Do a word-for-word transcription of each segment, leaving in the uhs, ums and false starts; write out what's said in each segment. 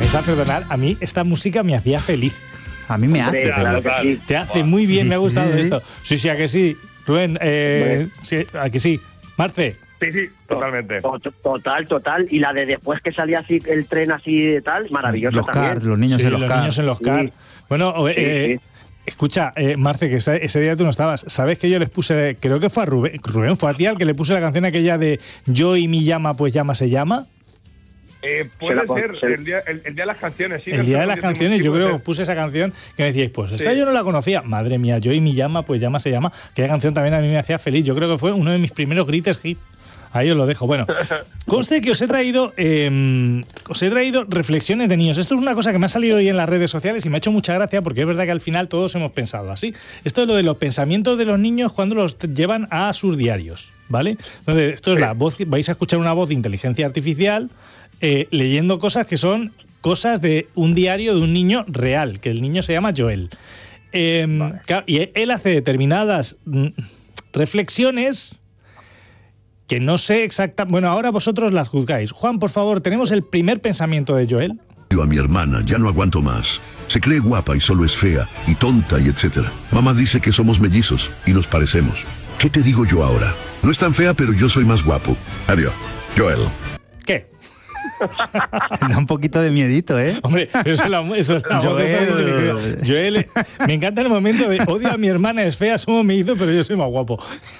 vais a perdonar, a mí esta música me hacía feliz. A mí me hace. Claro que sí. Te hace muy bien, me ha gustado Sí, sí. esto. Sí, sí, a que sí. Rubén, eh, sí, a que sí. Marce. Sí, sí, totalmente. To- Total, total. Y la de después que salía así el tren así de tal, maravilloso Los también. cars, los niños Sí, en los, los cars. niños en los car. Sí. Bueno, eh, Sí, eh, sí. escucha, eh, Marce, que ese, ese día tú no estabas. ¿Sabes que yo les puse, creo que fue a Rubén, Rubén fue a ti al que le puse la canción aquella de Yo y mi llama, pues llama se llama? Eh, Se puede la pon- ser se- el día, el, el día de las canciones, sí. El no día de sé, las yo canciones, tengo yo un creo tipo que de- puse esa canción que me decíais, pues esta Sí. yo no la conocía. Madre mía, Yo y mi llama, pues llama se llama. Aquella canción también a mí me hacía feliz. Yo creo que fue uno de mis primeros greatest hits. Ahí os lo dejo. Bueno, conste que os he traído eh, os he traído reflexiones de niños. Esto es una cosa que me ha salido hoy en las redes sociales y me ha hecho mucha gracia porque es verdad que al final todos hemos pensado así. Esto es lo de los pensamientos de los niños cuando los llevan a sus diarios, ¿vale? Entonces, esto es la voz, vais a escuchar una voz de inteligencia artificial eh, leyendo cosas que son cosas de un diario de un niño real, que el niño se llama Joel. Eh, Vale. claro, y él hace determinadas mm, reflexiones que no sé exactamente. Bueno, ahora vosotros las juzgáis. Juan, por favor, tenemos el primer pensamiento de Joel. Yo a mi hermana, ya no aguanto más. Se cree guapa y solo es fea, y tonta y etcétera. Mamá dice que somos mellizos y nos parecemos. ¿Qué te digo yo ahora? No es tan fea, pero yo soy más guapo. Adiós. Joel. ¿Qué? Da un poquito de miedito, ¿eh? Hombre, eso es la, eso es la voz que está diciendo Joel. que- Joel, eh, me encanta el momento de odio a mi hermana, es fea, somos mellizos, pero yo soy más guapo.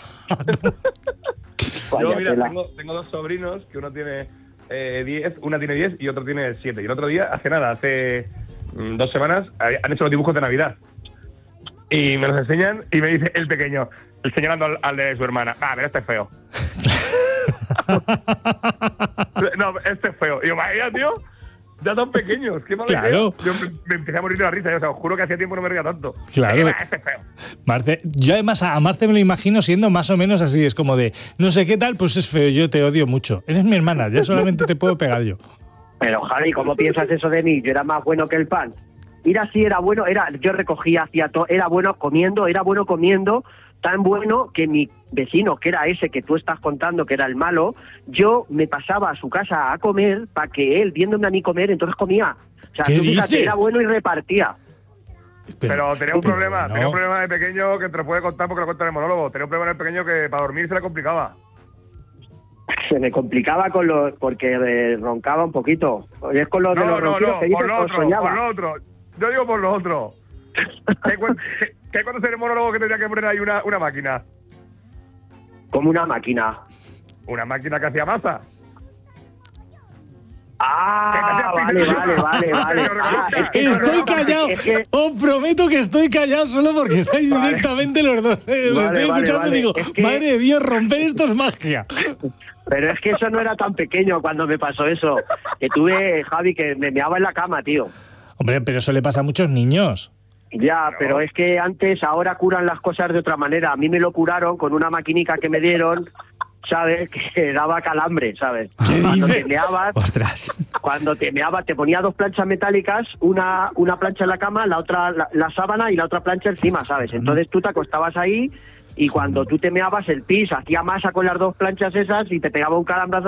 Yo, Vaya mira, tela. tengo, tengo dos sobrinos, que uno tiene eh, diez, una tiene diez y otro tiene siete. Y el otro día, hace nada, hace mm, dos semanas, eh, han hecho los dibujos de Navidad. Y me los enseñan y me dice el pequeño, el señalando al, al de su hermana, ah, pero este es feo. No, este es feo. Y yo, vaya, tío, ya tan pequeños, qué mal Claro. Yo me, me empecé a morir de la risa, yo, o sea, os juro que hacía tiempo no me reía tanto. Claro. Y yo, "Ah, este es feo". Marce, yo además a Marce me lo imagino siendo más o menos así, es como de, no sé qué tal, pues es feo, yo te odio mucho. Eres mi hermana, ya solamente te puedo pegar yo. Pero Javi, ¿cómo piensas eso de mí? Yo era más bueno que el pan. Mira, sí, era bueno, era, yo recogía, hacía todo, era bueno comiendo, era bueno comiendo, tan bueno que mi vecino, que era ese que tú estás contando, que era el malo, yo me pasaba a su casa a comer para que él, viéndome a mí comer, entonces comía. O sea, ¿Qué tú fíjate, dices? era bueno y repartía. Pero tenía un problema, no. tenía un problema de pequeño que te lo puede contar porque lo cuenta en el monólogo. Tenía un problema de pequeño que para dormir se le complicaba. Se me complicaba con los, porque eh, roncaba un poquito. Y es con los de No, los no, ronquidos no, que por dices, lo os otro, soñaba. por lo otro. Yo digo por lo otro. ¿Qué, cuen- qué, qué cuando en el monólogo que tenía que poner ahí una, una máquina? Como una máquina. Una máquina que hacía masa. Ah, vale, vale, vale, vale. Ah, es que no, no, Estoy no, callado, es que- os prometo que estoy callado solo porque estáis Vale. directamente los dos. eh, Os Vale, estoy vale, escuchando vale. y digo, Es que- madre de Dios, romper esto es magia. Pero es que eso no era tan pequeño cuando me pasó eso. Que tuve, Javi, que me meaba en la cama, tío. Hombre, pero eso le pasa a muchos niños. Ya, pero es que antes, ahora curan las cosas de otra manera. A mí me lo curaron con una maquinica que me dieron, ¿sabes? Que daba calambre, ¿sabes? ¿Qué Cuando dices? te meabas, Ostras. cuando te meabas, te ponía dos planchas metálicas, una, una plancha en la cama, la otra, la, la sábana y la otra plancha encima, ¿sabes? Entonces tú te acostabas ahí y cuando tú te meabas el pis hacía masa con las dos planchas esas y te pegaba un calambrazo